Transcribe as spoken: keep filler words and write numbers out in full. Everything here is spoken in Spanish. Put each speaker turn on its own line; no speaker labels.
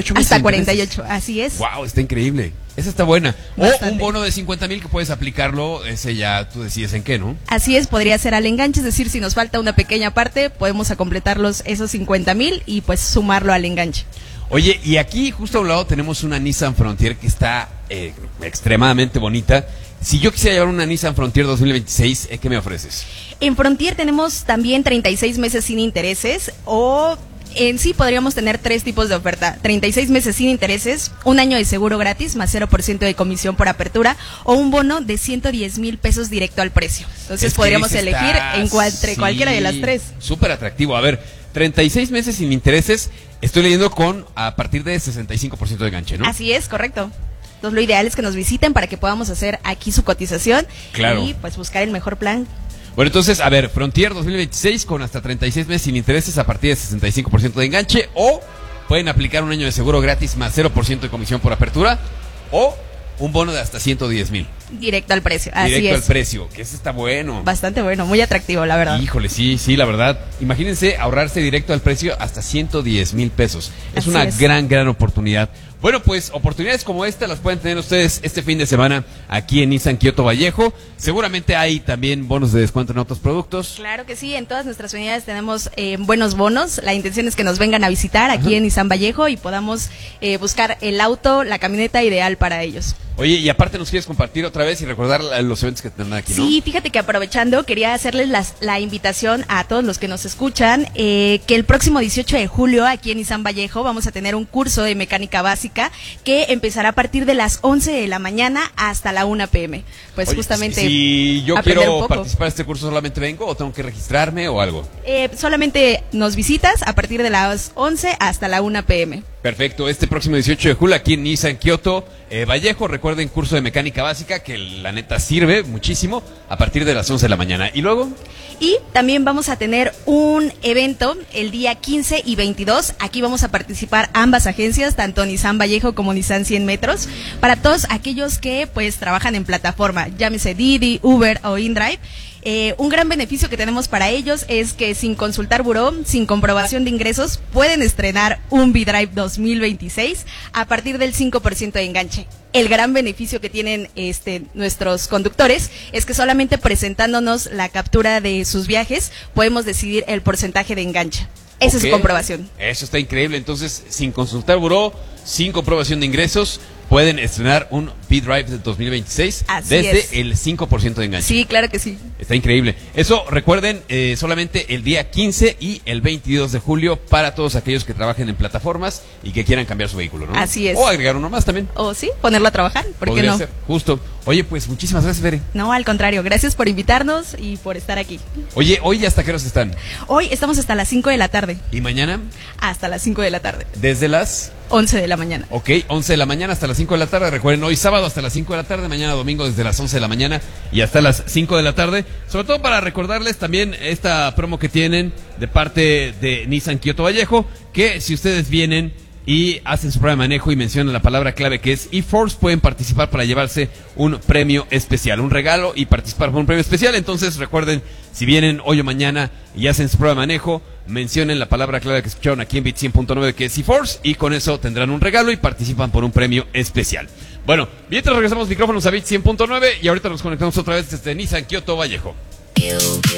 ocho meses.
Hasta cuarenta y ocho, así es.
Wow, está increíble. Esa está buena.
Bastante.
O un bono de cincuenta mil que puedes aplicarlo, ese ya tú decides en qué, ¿no?
Así es, podría ser al enganche, es decir, si nos falta una pequeña parte, podemos a completarlos esos cincuenta mil y pues sumarlo al enganche.
Oye, y aquí justo a un lado tenemos una Nissan Frontier que está eh, extremadamente bonita. Si yo quisiera llevar una Nissan Frontier dos mil veintiséis, ¿eh, ¿qué me ofreces?
En Frontier tenemos también treinta y seis meses sin intereses o... En sí podríamos tener tres tipos de oferta: treinta y seis meses sin intereses, un año de seguro gratis más cero por ciento de comisión por apertura o un bono de ciento diez mil pesos directo al precio. Entonces
Es que
podríamos
ese
elegir
está,
en cual, entre
sí,
cualquiera de las tres.
Súper atractivo. A ver, treinta y seis meses sin intereses, estoy leyendo con a partir de sesenta y cinco por ciento de enganche, ¿no?
Así es, correcto. Entonces lo ideal es que nos visiten para que podamos hacer aquí su cotización.
Claro.
Y pues buscar el mejor plan.
Bueno, entonces, a ver, Frontier dos mil veintiséis con hasta treinta y seis meses sin intereses a partir de sesenta y cinco por ciento de enganche, o pueden aplicar un año de seguro gratis más cero por ciento de comisión por apertura, o un bono de hasta ciento diez mil.
Directo al precio, así
Directo
es.
al precio, que ese está bueno.
Bastante bueno, muy atractivo, la verdad.
Híjole, sí, sí, la verdad. Imagínense ahorrarse directo al precio hasta ciento diez mil pesos. Es
Así
una
es.
gran, gran oportunidad. Bueno, pues oportunidades como esta las pueden tener ustedes este fin de semana aquí en Nissan Kioto Vallejo. Seguramente hay también bonos de descuento en otros productos.
Claro que sí, en todas nuestras unidades tenemos eh, buenos bonos. La intención es que nos vengan a visitar aquí Ajá. en Nissan Vallejo y podamos eh, buscar el auto, la camioneta ideal para ellos.
Oye, y aparte nos quieres compartir otra vez y recordar los eventos que tendrán aquí, ¿no?
Sí, fíjate que aprovechando, quería hacerles las, la invitación a todos los que nos escuchan, eh, que el próximo dieciocho de julio aquí en Nissan Vallejo vamos a tener un curso de mecánica básica que empezará a partir de las once de la mañana hasta la una pe eme. Pues
Oye,
justamente
si yo
aprender
quiero
un poco.
participar de este curso, ¿solamente vengo o tengo que registrarme o algo?
Eh, solamente nos visitas a partir de las once hasta la una pe eme.
Perfecto, este próximo dieciocho de julio aquí en Nissan Kioto eh, Vallejo, recuerden curso de mecánica básica que la neta sirve muchísimo a partir de las once de la mañana. ¿Y luego?
Y también vamos a tener un evento el día quince y veintidós. Aquí vamos a participar ambas agencias, tanto Nissan Vallejo como Nissan cien metros, para todos aquellos que pues trabajan en plataforma, llámese Didi, Uber o InDrive. Eh, un gran beneficio que tenemos para ellos es que sin consultar buró, sin comprobación de ingresos, pueden estrenar un V-Drive dos mil veintiséis a partir del cinco por ciento de enganche. El gran beneficio que tienen este, nuestros conductores es que solamente presentándonos la captura de sus viajes podemos decidir el porcentaje de enganche. Esa
Okay.
es su comprobación.
Eso está increíble. Entonces, sin consultar buró, sin comprobación de ingresos, pueden estrenar un V-Drive del dos mil veintiséis
Así
desde
es.
el cinco por ciento de enganche.
Sí, claro que sí.
Está increíble. Eso, recuerden, eh, solamente el día quince y el veintidós de julio para todos aquellos que trabajen en plataformas y que quieran cambiar su vehículo, ¿no?
Así es.
O agregar uno más también.
O sí, ponerlo a trabajar, ¿por qué
Podría
no?
ser, justo. Oye, pues muchísimas gracias, Bere.
No, al contrario, gracias por invitarnos y por estar aquí.
Oye, hoy hasta qué horas están.
Hoy estamos hasta las cinco de la tarde.
¿Y mañana?
Hasta las cinco de la tarde.
Desde las...
once de la mañana.
Ok, once de la mañana hasta las cinco de la tarde. Recuerden, hoy sábado hasta las cinco de la tarde, mañana domingo desde las once de la mañana y hasta las cinco de la tarde. Sobre todo para recordarles también esta promo que tienen de parte de Nissan Kioto Vallejo, que si ustedes vienen y hacen su prueba de manejo y mencionan la palabra clave que es eForce, pueden participar para llevarse un premio especial, un regalo y participar por un premio especial. Entonces recuerden, si vienen hoy o mañana y hacen su prueba de manejo, mencionen la palabra clave que escucharon aquí en Bit cien punto nueve que es eForce y con eso tendrán un regalo y participan por un premio especial. Bueno, mientras regresamos micrófonos a Bit cien punto nueve y ahorita nos conectamos otra vez desde Nissan Kioto Vallejo.